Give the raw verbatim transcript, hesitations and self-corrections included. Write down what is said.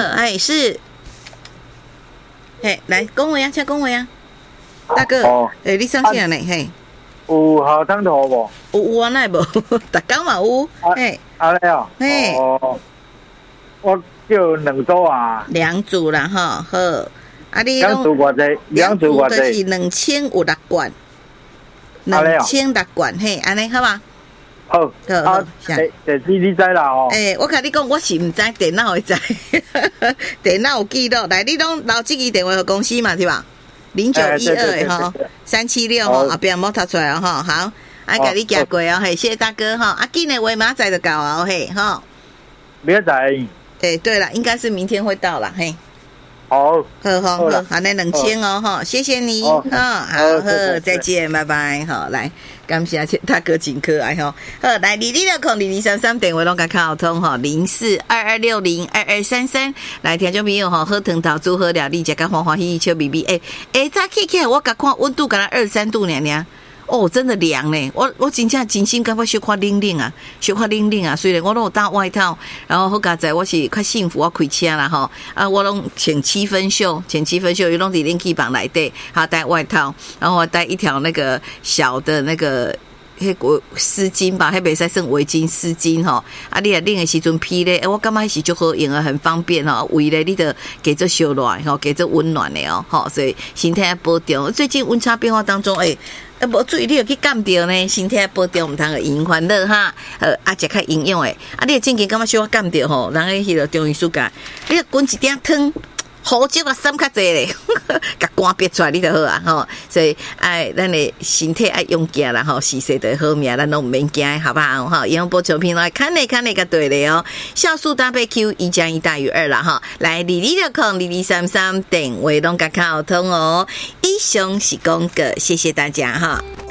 哎是，嘿，来恭维啊，请恭维啊，大哥，哦，哎，你上线呢？嘿， 有好汤头无？ 有有啊，那无，逐工嘛有，嘿， 阿嘞哦， 嘿， 哦，我叫两组啊， 两组啦哈，好，啊你两组偌济，两组偌济， 就是两千有六罐，两千六罐，嘿，安尼好吧？ 好，好，啊，第第四你知啦哦。 诶、欸，我甲你讲，我是毋知，电脑会知，电脑有记录。来，你拢留这支电话给公司嘛，是吧？零九一二的吼，三七六吼，后边莫读出来哦吼。好，啊，甲你行过哦，嘿，谢谢大哥哈。啊，今年话明仔载就到哦，嘿，吼。 明仔。 诶，对了，应该是明天会到了，嘿。 好， 好好好，好，那两千哦，哈，谢谢你，哈，好，好，再见，拜拜，好，来，感谢大哥真可爱哈，好，来，你你的空零零三三电话拢甲卡通哈，零四二二六零二二三三，来，听众朋友哈，喝藤桃煮好了，你食甲欢欢喜喜笑眯眯，诶诶，早起起来我甲看温度，敢若二三度娘娘。哦，真的凉呢！我我真正真心感觉小可冷冷啊，小可冷冷啊。虽然我都有搭外套，然后好佳在我是较幸福，我开车啦吼啊，我拢穿七分袖，穿七分袖，伊拢伫冷气房内底，还带外套，然后我带一条那个小的那个。迄个丝巾吧，迄袂使算围巾丝巾吼。啊，你啊冷的时阵披咧，我感觉是就好用啊，很方便吼。围咧你得给这小暖吼，给这温暖的哦，吼，所以身体要保重。最近温差变化当中，诶、欸，啊无注意你有去感着呢，身体要保重，毋通个营欢乐哈。呃，啊，食较营养诶，啊，你正经感觉小可感着吼，人诶迄个中医暑假，你滚一点汤。好少啊，三较济咧，甲肝憋出来你就好啊，吼！所以爱咱的身体爱用劲啦，吼，是谁的好命，咱拢唔免惊，好不好？哈，营养补充品来看你看你个对的哦，酵素搭配 Q 一加一大于二啦，哈！来，里里的空里里三三电话拢甲靠通哦，以上是公告，谢谢大家哈。